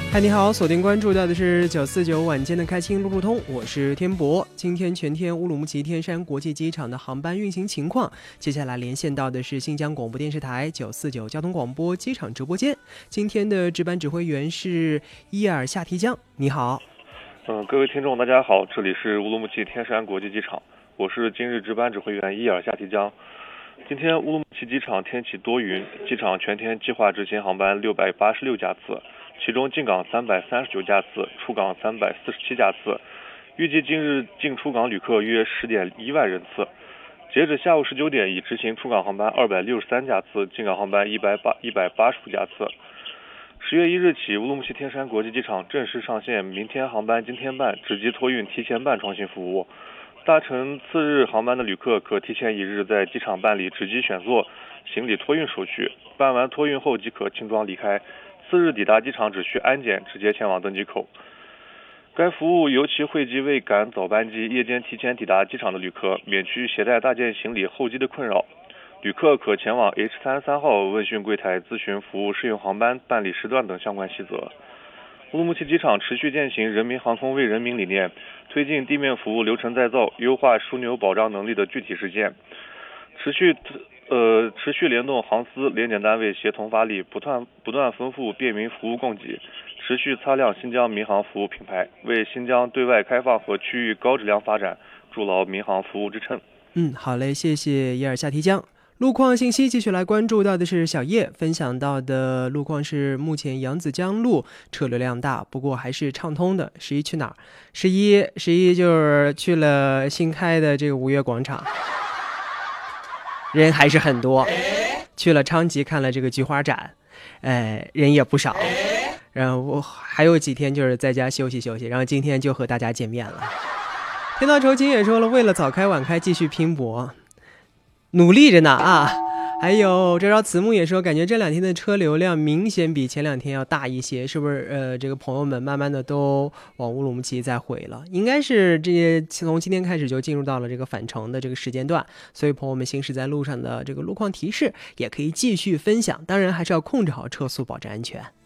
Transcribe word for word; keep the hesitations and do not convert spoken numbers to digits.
嗨，你好，锁定关注到的是九四九晚间的开心路路通，我是天博。今天全天乌鲁木齐天山国际机场的航班运行情况，接下来连线到的是新疆广播电视台九四九交通广播机场直播间。今天的值班指挥员是伊尔夏提江，你好。 嗯，各位听众大家好，这里是乌鲁木齐天山国际机场，我是今日值班指挥员伊尔夏提江。今天乌鲁木齐机场天气多云，机场全天计划执行航班六百八十六架次，其中进港三百三十九架次，出港三百四十七架次，预计今日进出港旅客约十点一万人次。截止下午十九点，已执行出港航班二百六十三架次，进港航班一百八一百八十五架次。十月一日起，乌鲁木齐天山国际机场正式上线明天航班今天办、直机托运提前办创新服务。搭乘次日航班的旅客可提前一日在机场办理直机选座、行李托运手续，办完托运后即可轻装离开。次日抵达机场只需安检，直接前往登机口。该服务尤其惠及为赶早班机、夜间提前抵达机场的旅客，免去携带大件行李候机的困扰。旅客可前往 H 三十三号问讯柜台咨询服务适用航班、办理时段等相关细则。乌鲁木齐机场持续践行人民航空为人民理念，推进地面服务流程再造，优化枢纽保障能力的具体实践。持续呃持续联动航司联检单位协同发力，不断不断丰富便民服务供给，持续擦亮新疆民航服务品牌，为新疆对外开放和区域高质量发展筑牢民航服务支撑。 嗯，好嘞，谢谢伊尔夏提江。路况信息继续来关注到的是小叶分享到的路况是，目前扬子江路车流量大，不过还是畅通的。十一去哪儿？十一十一就是去了新开的这个五月广场，人还是很多。去了昌吉看了这个菊花展，呃，人也不少。然后我还有几天就是在家休息休息，然后今天就和大家见面了。天道酬勤也说了，为了早开晚开继续拼搏。努力着呢啊！还有这招慈木也说，感觉这两天的车流量明显比前两天要大一些，是不是？呃，这个朋友们慢慢的都往乌鲁木齐再回了，应该是这些从今天开始就进入到了这个返程的这个时间段，所以朋友们行驶在路上的这个路况提示也可以继续分享，当然还是要控制好车速，保证安全。